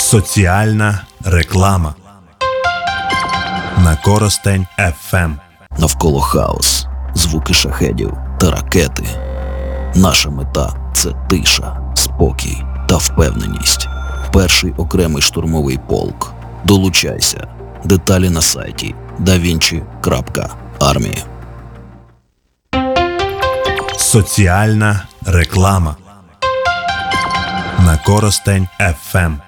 Соціальна реклама на Коростень ФМ. Навколо хаос, звуки шахедів та ракети. Наша мета – це тиша, спокій та впевненість. Перший окремий штурмовий полк. Долучайся. Деталі на сайті davinci.army. Соціальна реклама на Коростень ФМ.